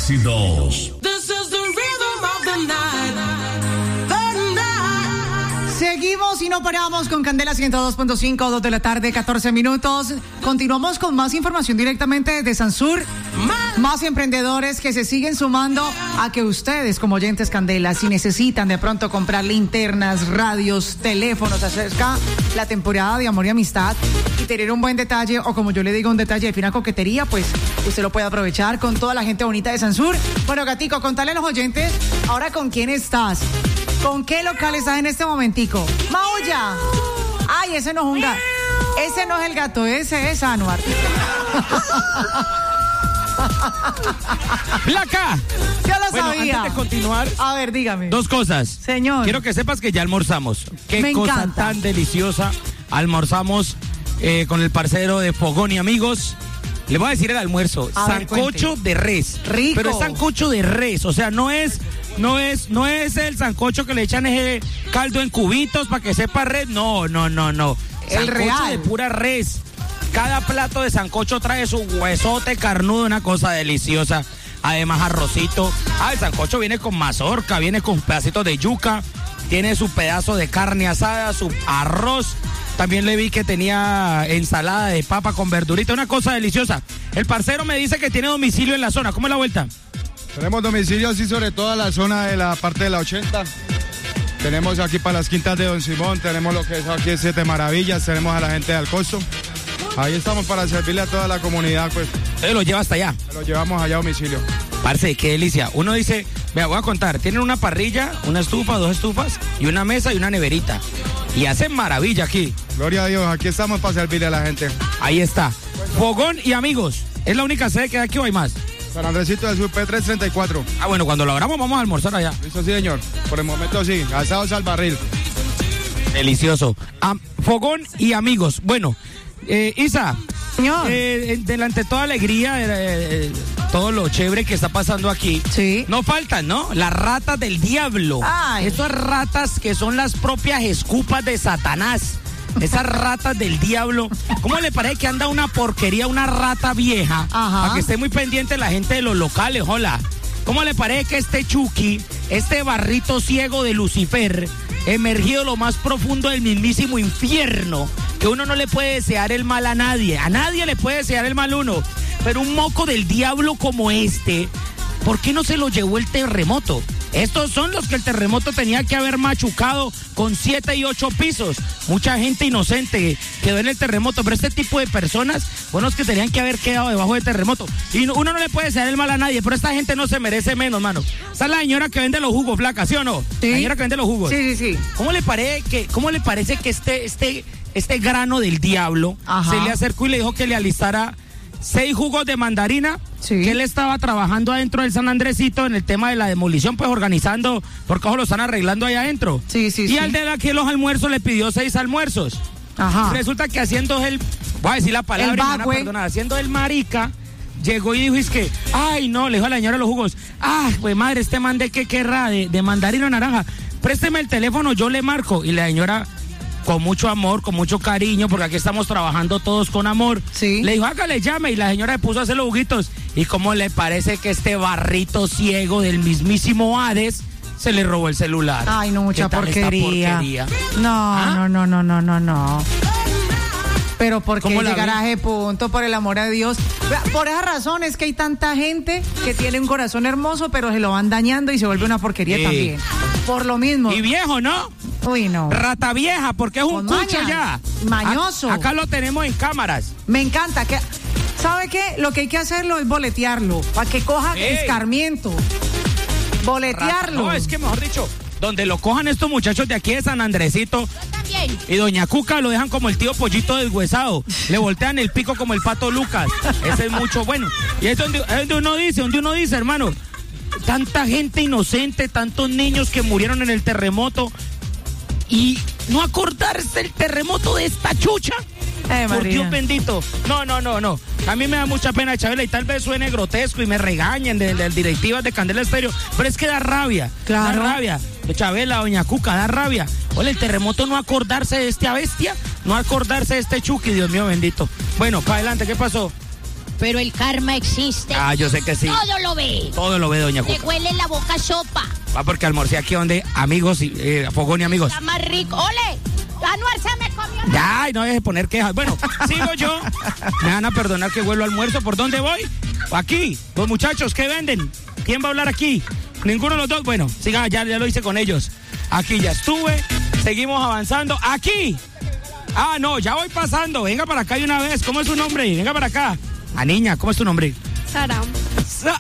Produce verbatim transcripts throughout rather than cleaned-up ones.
Éxitos. Seguimos y no paramos con Candela ciento dos punto cinco, dos de la tarde, catorce minutos. Continuamos con más información directamente desde Sansur. Más emprendedores que se siguen sumando a que ustedes, como oyentes Candela, si necesitan de pronto comprar linternas, radios, teléfonos, acerca la temporada de amor y amistad y tener un buen detalle, o como yo le digo, un detalle de fina coquetería, pues usted lo puede aprovechar con toda la gente bonita de Sansur. Bueno, Gatico, contale a los oyentes, ahora con quién estás. ¿Con qué local estás en este momentico? ¡Maulla! Ay, ese no es un gato. Ese no es el gato, ese es Anuar. ¡Placa! Yo lo bueno, sabía. Antes de continuar, a ver, dígame. Dos cosas. Señor. Quiero que sepas que ya almorzamos. Qué Me cosa encanta. tan deliciosa. Almorzamos eh, con el parcero de Fogón y Amigos. Le voy a decir el almuerzo. A ver, sancocho cuente. de res. Rico. Pero es sancocho de res. O sea, no es, no es, no es el sancocho que le echan ese caldo en cubitos para que sepa res. No, no, no, no. El sancocho real. de pura res. Cada plato de sancocho trae su huesote carnudo, una cosa deliciosa. Además, arrocito. Ah, el sancocho viene con mazorca, viene con pedacitos de yuca, tiene su pedazo de carne asada, su arroz. También le vi que tenía ensalada de papa con verdurita, una cosa deliciosa. El parcero me dice que tiene domicilio en la zona. ¿Cómo es la vuelta? Tenemos domicilio, sí, sobre toda la zona de la parte de la ochenta. Tenemos aquí para las quintas de Don Simón, tenemos lo que es aquí Siete Maravillas, tenemos a la gente de Alcosto. Ahí estamos para servirle a toda la comunidad, pues. Él lo lleva hasta allá. Lo llevamos allá a domicilio. Parce, qué delicia. Uno dice, vea, voy a contar, tienen una parrilla, una estufa, dos estufas y una mesa y una neverita. Y hacen maravilla aquí. Gloria a Dios, aquí estamos para servirle a la gente. Ahí está. Fogón y Amigos. ¿Es la única sede que hay aquí o hay más? San Andresito del Sur, P trescientos treinta y cuatro. Ah, bueno, cuando lo abramos vamos a almorzar allá. Listo, sí, señor. Por el momento sí, asados al barril. Delicioso. Am- Fogón y Amigos. Bueno, eh, Isa, Señor. eh, delante de toda alegría, eh, eh, todo lo chévere que está pasando aquí, Sí. no faltan, ¿no? Las ratas del diablo. Ay. Esas ratas que son las propias escupas de Satanás. Esas ratas del diablo. ¿Cómo le parece que anda una porquería, una rata vieja? Ajá. Para que esté muy pendiente la gente de los locales, hola. ¿Cómo le parece que este Chucky, este barrito ciego de Lucifer, emergido lo más profundo del mismísimo infierno, que uno no le puede desear el mal a nadie, a nadie le puede desear el mal uno, pero un moco del diablo como este, ¿por qué no se lo llevó el terremoto? Estos son los que el terremoto tenía que haber machucado con siete y ocho pisos. Mucha gente inocente quedó en el terremoto, pero este tipo de personas fueron los que tenían que haber quedado debajo del terremoto. Y no- uno no le puede desear el mal a nadie, pero esta gente no se merece menos, mano. Esa es la señora que vende los jugos, flaca, ¿sí o no? Sí. La señora que vende los jugos. Sí, sí, sí. ¿Cómo le parece que, cómo le parece que este, este, este grano del diablo Ajá. se le acercó y le dijo que le alistara seis jugos de mandarina? Sí. Que él estaba trabajando adentro del San Andresito en el tema de la demolición, pues organizando, porque ojo, lo están arreglando ahí adentro. Sí, sí, y sí. al de aquí los almuerzos le pidió seis almuerzos. Ajá. Resulta que haciendo el, voy a decir la palabra, El y me van a bagüe. perdonar, haciendo el marica, llegó y dijo, es que, ay no, le dijo a la señora de los jugos, ah, pues madre, este man de qué querrá, de, de mandarina o naranja, présteme el teléfono, yo le marco. Y la señora, con mucho amor, con mucho cariño, porque aquí estamos trabajando todos con amor, Sí. le dijo, hágale, llame, y la señora le puso a hacer los juguitos. ¿Y cómo le parece que este barrito ciego del mismísimo Hades se le robó el celular? Ay, no, mucha ¿Qué tal esta porquería. porquería? No, ¿Ah? no, no, no, no, no, no. Pero ¿por qué ¿Cómo la llegar ven? a ese punto? Por el amor de Dios. Vea, por esa razón es que hay tanta gente que tiene un corazón hermoso, pero se lo van dañando y se vuelve una porquería Sí. también. Por lo mismo. Y viejo, ¿no? Uy, no. Rata vieja, porque es un Con cucho maña. ya. Mañoso. A- acá lo tenemos en cámaras. Me encanta. Que, ¿sabe qué? Lo que hay que hacerlo es boletearlo, para que coja Ey. escarmiento. Boletearlo. No, es que mejor dicho, donde lo cojan estos muchachos de aquí de San Andresito También. y Doña Cuca lo dejan como el tío Pollito deshuesado. Le voltean el pico como el Pato Lucas. Ese es mucho bueno. Y es donde, es donde uno dice, donde uno dice, hermano, tanta gente inocente, tantos niños que murieron en el terremoto y no acordarse el terremoto de esta chucha. Eh, Por María. Dios bendito. No, no, no, no. A mí me da mucha pena, Chabela, y tal vez suene grotesco y me regañen de las directivas de Candela Estéreo, pero es que da rabia. Claro. Da rabia. Chabela, Doña Cuca, da rabia. Oye, el terremoto no acordarse de esta bestia, no acordarse de este Chucky, Dios mío bendito. Bueno, para adelante, ¿qué pasó? Pero el karma existe. Ah, yo sé que sí. Todo lo ve. Todo lo ve, doña Le Cuca. huele la boca sopa. Va porque almorcé aquí donde amigos, y eh, Fogón y amigos. Está más rico. ¡Ole! Anuar se me comió. Ya, y no deje de poner quejas. Bueno, sigo yo. Me van a perdonar que vuelvo al almuerzo. ¿Por dónde voy? Aquí. Los muchachos, ¿qué venden? ¿Quién va a hablar aquí? Ninguno de los dos. Bueno, siga, ya, ya lo hice con ellos. Aquí ya estuve. Seguimos avanzando. Aquí. Ah, no, ya voy pasando. Venga para acá de una vez. ¿Cómo es su nombre? Venga para acá. Ah, niña, ¿cómo es tu nombre? Sara. Sa-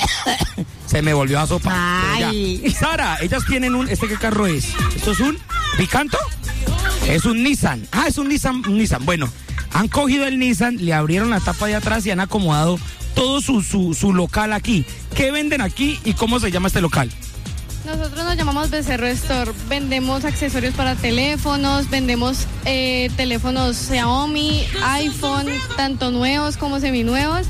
Se me volvió a sopa. Ay. Ya. Sara, ellas tienen un... ¿Este qué carro es? ¿Esto es un Picanto? Es un Nissan. Ah, es un Nissan, un Nissan. Bueno, han cogido el Nissan, le abrieron la tapa de atrás y han acomodado todo su, su, su local aquí. ¿Qué venden aquí y cómo se llama este local? Nosotros nos llamamos Becerro Store. Vendemos accesorios para teléfonos, vendemos eh, teléfonos Xiaomi, iPhone, tanto nuevos como seminuevos.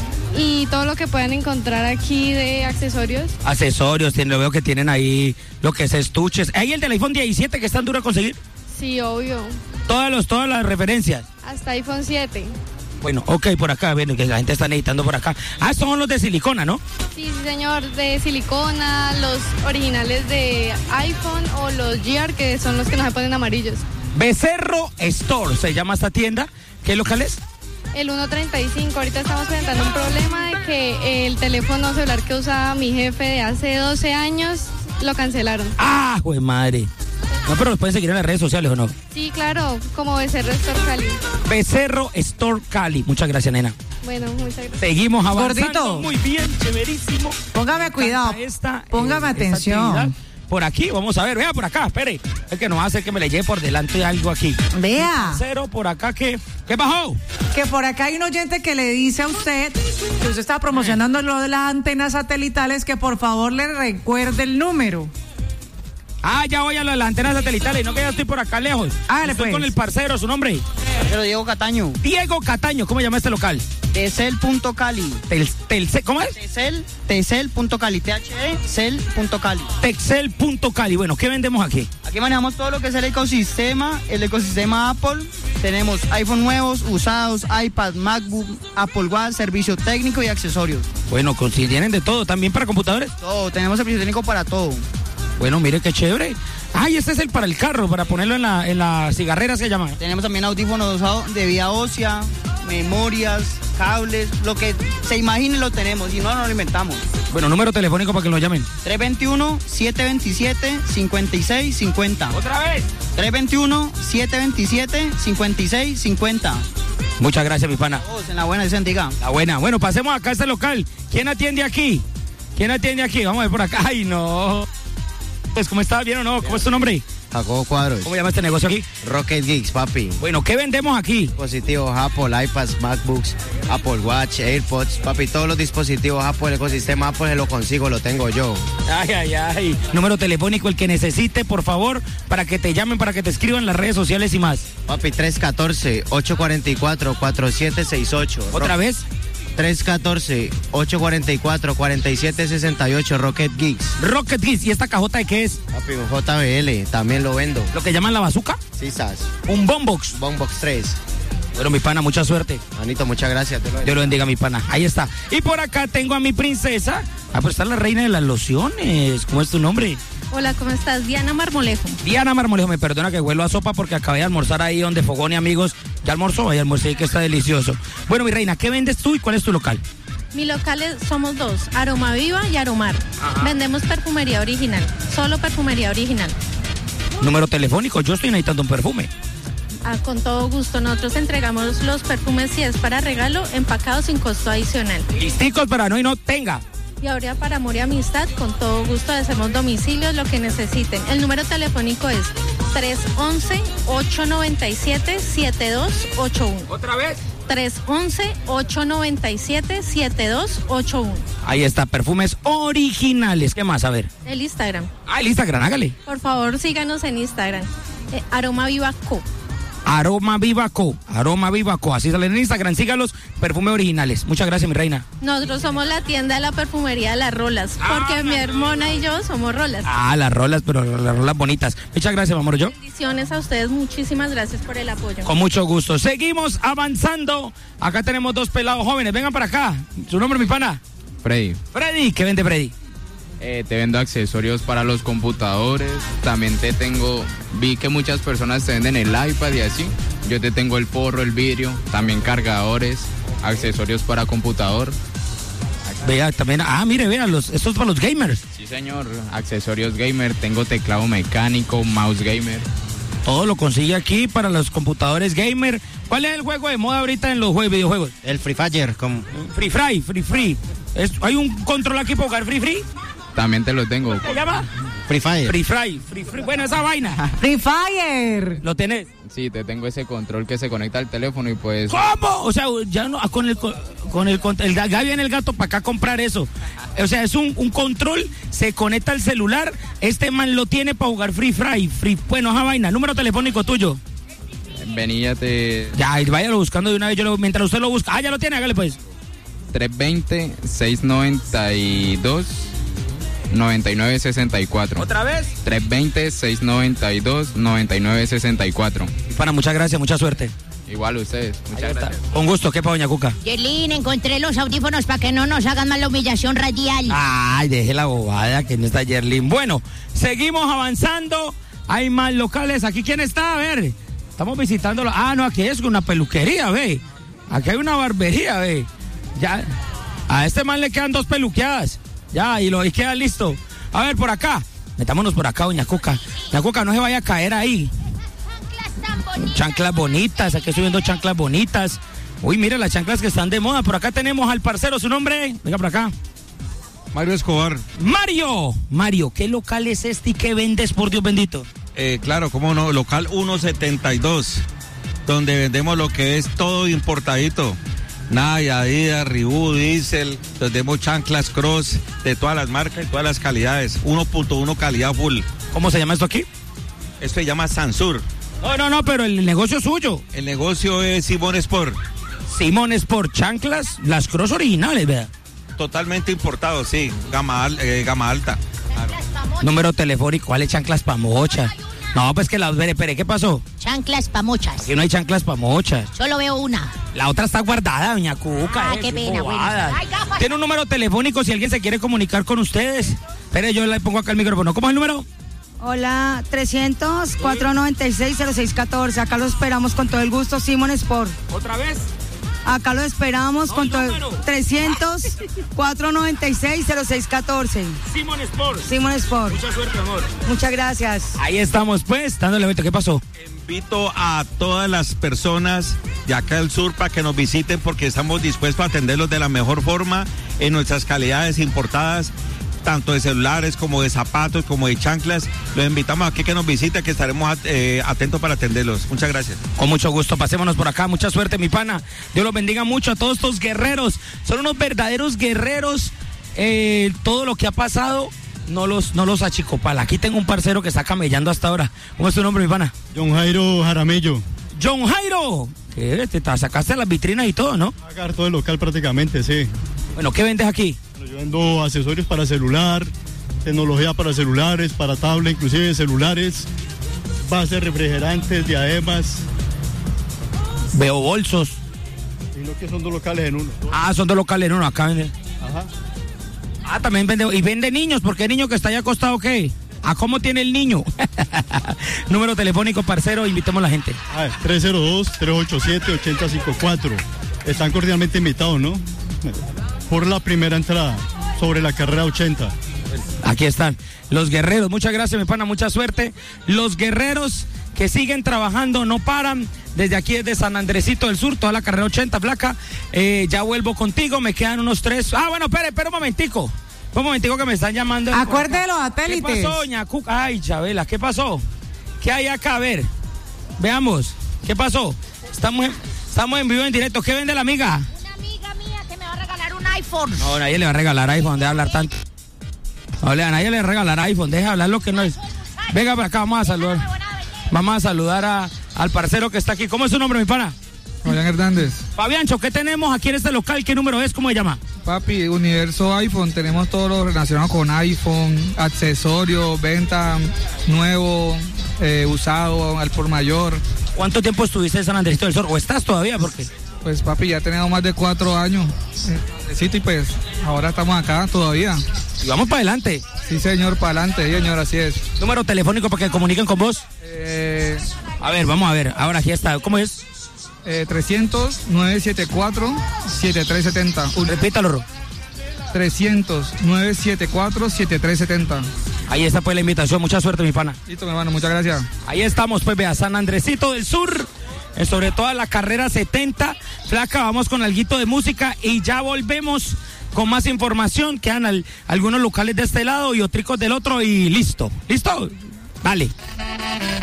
Y todo lo que puedan encontrar aquí de accesorios. Accesorios, tienen, lo veo que tienen ahí lo que es estuches. ¿Hay el del iPhone diecisiete que es tan duro de conseguir? Sí, obvio. Todas, los, todas las referencias. Hasta iPhone siete. Bueno, ok, por acá, ven, que la gente está necesitando por acá. Ah, estos son los de silicona, ¿no? Sí, sí, señor. De silicona, los originales de iPhone o los G R, que son los que nos ponen amarillos. Becerro Store se llama esta tienda. ¿Qué local es? El ciento treinta y cinco, ahorita estamos presentando un problema de que el teléfono celular que usaba mi jefe de hace doce años lo cancelaron. Ah, güey, madre. No, pero los pueden seguir en las redes sociales, ¿o no? Sí, claro, como Becerro Store Cali. Becerro Store Cali. Muchas gracias, nena. Bueno, muchas gracias. Seguimos avanzando. Gordito. Muy bien, chéverísimo. Póngame Me cuidado. encanta esta, Póngame eh, esta atención. actividad. Por aquí, vamos a ver, vea por acá, espere. Es que nos hace que me le lleve por delante algo aquí. Vea. Cero por acá que. ¿Qué bajó? Que por acá hay un oyente que le dice a usted que usted está promocionando lo de las antenas satelitales, que por favor le recuerde el número. Ah, ya voy a las antenas satelitales, no que ya estoy por acá lejos. Hágale, Estoy pues. con el parcero, su nombre. Pero Diego Cataño, Diego Cataño, ¿cómo se llama este local? Telcel.cali. Tel, Telce- ¿Cómo es? Telcel, Telcel.cali, T H E, Cel.cali. Texel.cali. Bueno, ¿qué vendemos aquí? Aquí manejamos todo lo que es el ecosistema, el ecosistema Apple. Tenemos iPhone nuevos, usados, iPad, MacBook, Apple Watch, servicio técnico y accesorios. Bueno, con- si tienen de todo, también para computadores. Todo, tenemos servicio técnico para todo. Bueno, mire qué chévere. Ay, este es el para el carro, para ponerlo en la, en la cigarrera, se llama. Tenemos también audífonos de vía ósea, memorias, cables, lo que se imagine lo tenemos, si no, no lo inventamos. Bueno, número telefónico para que lo llamen. tres dos uno, siete dos siete, cinco seis cinco cero. ¿Otra vez? tres dos uno, siete dos siete, cinco seis cinco cero. Muchas gracias, mi pana. Todos en la buena, Dios bendiga. La buena. Bueno, pasemos acá a este local. ¿Quién atiende aquí? ¿Quién atiende aquí? Vamos a ver por acá. Ay, no. Pues, ¿cómo estás? ¿Bien o no? ¿Cómo es tu nombre? Jacobo Cuadros. ¿Cómo llama este negocio aquí? Rocket Geeks, papi. Bueno, ¿qué vendemos aquí? Dispositivos Apple, iPads, MacBooks, Apple Watch, AirPods, papi, todos los dispositivos Apple, el ecosistema Apple se lo consigo, lo tengo yo. Ay, ay, ay. Número telefónico, el que necesite, por favor, para que te llamen, para que te escriban en las redes sociales y más. Papi, tres uno cuatro, ocho cuatro cuatro, cuatro siete seis ocho. ¿Otra vez? tres uno cuatro, ocho cuatro cuatro, cuatro siete seis ocho, Rocket Geeks. Rocket Geeks. ¿Y esta cajota de qué es? Papi, un J B L, también lo vendo. ¿Lo que llaman la bazooka? Sí, sas. Un bombox. Boombox tres. Bueno, mi pana, mucha suerte. Manito, muchas gracias. Te lo Dios lo bendiga, mi pana. Ahí está. Y por acá tengo a mi princesa. Ah, pues está la reina de las lociones. ¿Cómo es tu nombre? Hola, ¿cómo estás? Diana Marmolejo. Diana Marmolejo, me perdona que huelo a sopa porque acabé de almorzar ahí donde Fogón y amigos. ¿Ya almorzó? Ahí almorcé y que está delicioso. Bueno, mi reina, ¿qué vendes tú y cuál es tu local? Mi local es- somos dos, Aroma Viva y Aromar. Vendemos perfumería original, solo perfumería original. Número telefónico, yo estoy necesitando un perfume. Ah, con todo gusto, nosotros entregamos los perfumes si es para regalo, empacados sin costo adicional. Listicos para no y no tenga. Y ahora para amor y amistad, con todo gusto hacemos domicilios, lo que necesiten. El número telefónico es tres once, ocho noventa y siete, siete dos ocho uno. ¿Otra vez? tres once, ocho noventa y siete, siete dos ocho uno. Ahí está, perfumes originales. ¿Qué más? A ver. El Instagram. Ah, el Instagram, hágale. Por favor, síganos en Instagram. Eh, Aroma Viva Co. Aroma Vivaco, Aroma Vivaco, así salen en Instagram, sígalos, perfume originales. Muchas gracias, mi reina. Nosotros somos la tienda de la perfumería de las rolas, porque Ah, mi hermana y yo somos rolas. Ah, las rolas, pero las rolas bonitas. Muchas gracias, mi amor, yo. Bendiciones a ustedes, muchísimas gracias por el apoyo. Con mucho gusto. Seguimos avanzando. Acá tenemos dos pelados jóvenes. Vengan para acá. ¿Su nombre, mi pana? Freddy, Freddy. ¿Qué vende Freddy? eh, te vendo accesorios para los computadores. También te tengo, vi que muchas personas te venden el iPad y así. Yo te tengo el forro, el vidrio, también cargadores, accesorios para computador. Vea, también. Ah, mire, vea, los, esto es para los gamers. Sí, señor, accesorios gamer. Tengo teclado mecánico, mouse gamer. Todo lo consigue aquí para los computadores gamer. ¿Cuál es el juego de moda ahorita en los juegos, videojuegos? El Free Fire, como... Free Fry, Free Free. Es- ¿Hay un control aquí para jugar Free Free? También te lo tengo. ¿Se llama? Free Fire. Free Fry, Free Free. Bueno, esa vaina. Free Fire. ¿Lo tenés? Sí, te tengo ese control que se conecta al teléfono y pues... ¿Cómo? O sea, ya no, con el, con el, con el, ya viene el gato para acá a comprar eso. O sea, es un, un control, se conecta al celular, este man lo tiene para jugar Free Fry, free, bueno, esa vaina, número telefónico tuyo. Vení, ya te... Ya, y váyalo buscando de una vez, yo lo- mientras usted lo busca. Ah, ya lo tiene, hágale pues. tres dos cero, seis nueve dos, nueve nueve seis cuatro. ¿Otra vez? tres dos cero, seis nueve dos, nueve nueve seis cuatro. Pana, muchas gracias, mucha suerte. Igual ustedes, muchas gracias. Con gusto, ¿qué pa' doña Cuca? Yerlin, encontré los audífonos para que no nos hagan más la humillación radial. Ay, deje la bobada que no está Yerlin. Bueno, seguimos avanzando. Hay más locales. ¿Aquí quién está? A ver. Estamos visitándolo. Ah, no, aquí es una peluquería, ve. Aquí hay una barbería, ve. Ya. A este man le quedan dos peluqueadas. Ya, y lo y queda listo. A ver, por acá. Metámonos por acá, doña Cuca. Doña Cuca, no se vaya a caer ahí. Chanclas bonitas, aquí estoy viendo chanclas bonitas. Uy, mire las chanclas que están de moda. Por acá tenemos al parcero, su nombre. Venga por acá. Mario Escobar. Mario. Mario, ¿qué local es este y qué vendes, por Dios bendito? Eh, claro, cómo no, local ciento setenta y dos, donde vendemos lo que es todo importadito. Nike, Adidas, Reebok, Diesel, vendemos chanclas Cross de todas las marcas y todas las calidades. uno punto uno calidad full. ¿Cómo se llama esto aquí? Esto se llama Sansur. No, no, no, pero el negocio es suyo. El negocio es Simón Sport. Simón Sport, chanclas, las cross originales, ¿verdad? Totalmente importado, sí, gama, al- eh, gama alta. Número telefónico, ¿cuáles chanclas pa' mocha? No, pues que la... Espere, espere, ¿qué pasó? Chanclas pa' muchas. Aquí no hay chanclas pa' mochas. Solo veo una. La otra está guardada, doña Cuca. Ay, eh, qué pena, bobadas. bueno. Ay, gafas. Tiene un número telefónico si alguien se quiere comunicar con ustedes. Espere, yo le pongo acá el micrófono. ¿Cómo es el número? Hola, trescientos, cuatrocientos noventa y seis, cero seis catorce. Acá lo esperamos con todo el gusto, Simón Sport. ¿Otra vez? Acá lo esperamos No, con todo número. trescientos, cuatrocientos noventa y seis, cero seis catorce. Simón Sport. Simón Sport. Mucha suerte, amor. Muchas gracias. Ahí estamos, pues, dándole evento. ¿Qué pasó? Invito a todas las personas de acá del sur para que nos visiten porque estamos dispuestos a atenderlos de la mejor forma en nuestras calidades importadas, tanto de celulares como de zapatos, como de chanclas. Los invitamos aquí que nos visiten, que estaremos eh, atentos para atenderlos. Muchas gracias. Con mucho gusto, pasémonos por acá. Mucha suerte, mi pana. Dios los bendiga mucho a todos estos guerreros. Son unos verdaderos guerreros. Eh, todo lo que ha pasado no los, no los achicopala. Aquí tengo un parcero que está camellando hasta ahora. ¿Cómo es tu nombre, mi pana? John Jairo Jaramillo. John Jairo. ¿Qué? Te ta- sacaste las vitrinas y todo, ¿no? Sacar todo el local prácticamente, sí. Bueno, ¿qué vendes aquí? Bueno, yo vendo accesorios para celular, tecnología para celulares, para tablet, inclusive celulares, bases refrigerantes, diademas. Veo bolsos. Y no que son dos locales en uno. Ah, son dos locales, no, no, acá vende. Ajá. Ah, también vende. Y vende niños, porque el niño que está allá acostado, ¿qué? ¿A cómo tiene el niño? Número telefónico, parcero, invitemos a la gente. Ah, tres cero dos, tres ocho siete, ocho cero cinco cuatro. Están cordialmente invitados, ¿no? Por la primera entrada sobre la carrera ochenta. Aquí están los guerreros. Muchas gracias, mi pana, mucha suerte. Los guerreros que siguen trabajando, no paran. Desde aquí, desde San Andresito del Sur, toda la carrera ochenta, flaca. Eh, ya vuelvo contigo, me quedan unos tres. Ah, bueno, espere, espere un momentico. Un momentico que me están llamando. Acuerde de los ¿Qué satélites. pasó, doña Cuca? Ay, Chabela, ¿qué pasó? ¿Qué hay acá? A ver, veamos. ¿Qué pasó? Estamos en, estamos en vivo, en directo. ¿Qué vende la amiga? Una amiga mía que me va a regalar un iPhone. No, nadie le va a regalar iPhone, deja hablar tanto. No, a nadie le va a regalar iPhone, deja hablar lo que no es. Venga para acá, vamos a saludar. Vamos a saludar a, al parcero que está aquí. ¿Cómo es su nombre, mi pana? Fabián Hernández. Fabiancho, ¿qué tenemos aquí en este local? ¿Qué número es? ¿Cómo se llama? Papi, Universo iPhone, tenemos todo lo relacionado con iPhone, accesorios, venta, nuevo, eh, usado, al por mayor. ¿Cuánto tiempo estuviste en San Andresito del Sur? ¿O estás todavía? Porque Pues papi, ya tenemos más de cuatro años. Eh, y pues ahora estamos acá todavía. Y vamos para adelante. Sí, señor, para adelante, sí, señor, así es. ¿Número telefónico para que comuniquen con vos? Eh, a ver, vamos a ver. Ahora aquí está. ¿Cómo es? Eh, trescientos, nueve setenta y cuatro, setenta y tres setenta. Repítalo, Ro. trescientos, nueve setenta y cuatro, setenta y tres setenta. Ahí está pues la invitación. Mucha suerte, mi pana. Listo, mi hermano, muchas gracias. Ahí estamos, pues, vea, San Andresito del Sur. Eh, sobre todo la carrera setenta. Flaca, vamos con alguito de música y ya volvemos con más información. Quedan al, algunos locales de este lado y otricos del otro y listo. ¿Listo? Dale.